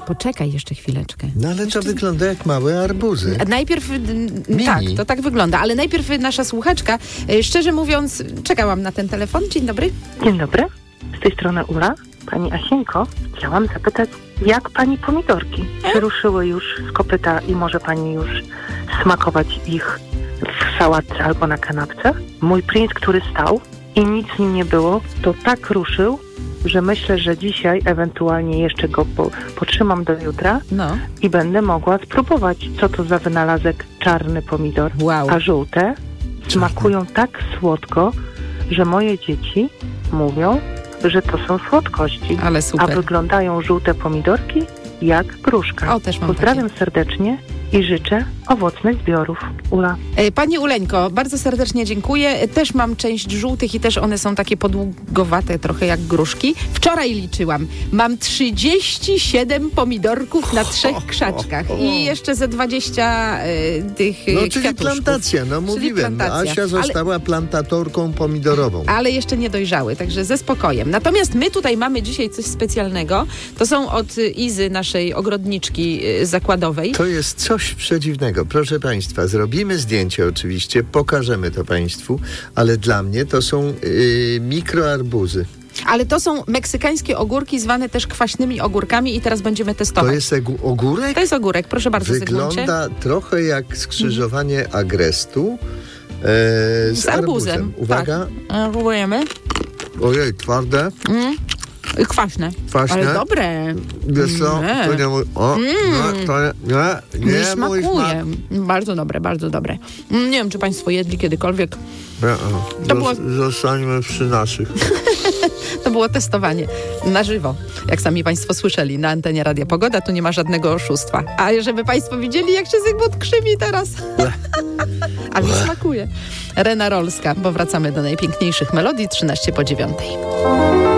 Poczekaj jeszcze chwileczkę. No ale to wygląda jak małe arbuzy. Najpierw, Mini. tak, to tak wygląda, ale najpierw nasza słuchaczka, szczerze mówiąc, czekałam na ten telefon. Dzień dobry. Dzień dobry, z tej strony Ula. Pani Asienko, chciałam zapytać, jak pani pomidorki? Czy ruszyły już z kopyta i może pani już smakować ich w sałatce albo na kanapce? Mój princ, który stał i nic z nim nie było, to tak ruszył, że myślę, że dzisiaj ewentualnie jeszcze go potrzymam do jutra i będę mogła spróbować, co to za wynalazek czarny pomidor. Wow. A żółte smakują tak słodko, że moje dzieci mówią, że to są słodkości. Ale super. A wyglądają żółte pomidorki jak gruszka. O, też mam Pozdrawiam serdecznie i życzę owocnych zbiorów. Ula. Pani Uleńko, bardzo serdecznie dziękuję. Też mam część żółtych i też one są takie podługowate, trochę jak gruszki. Wczoraj liczyłam. Mam 37 pomidorków na 3 krzaczkach i jeszcze ze 20 tych czyli kwiatuszków. plantacja, mówiłem. plantacja. Asia została plantatorką pomidorową. Ale jeszcze nie dojrzały, także ze spokojem. Natomiast my tutaj mamy dzisiaj coś specjalnego. To są od Izy, naszej ogrodniczki zakładowej. To jest coś przedziwnego. Proszę Państwa, zrobimy zdjęcie oczywiście, pokażemy to Państwu, ale dla mnie to są mikroarbuzy. Ale to są meksykańskie ogórki, zwane też kwaśnymi ogórkami i teraz będziemy testować. To jest ogórek? To jest ogórek, proszę bardzo, Wygląda Zygmuncie. trochę jak skrzyżowanie agrestu z arbuzem. Uwaga. Tak. Próbujemy. Ojej, twarde. Kwaśne. Kwaśne. Ale dobre. Wiesz co? To nie mój... Nie smakuje. Bardzo dobre, bardzo dobre. Nie wiem, czy Państwo jedli kiedykolwiek. Zostańmy przy naszych. To było testowanie na żywo. Jak sami Państwo słyszeli na antenie Radia Pogoda, tu nie ma żadnego oszustwa. A żeby Państwo widzieli, jak się Zygmunt krzywi teraz. A mi smakuje. Rena Rolska, bo wracamy do najpiękniejszych melodii 13 po 9.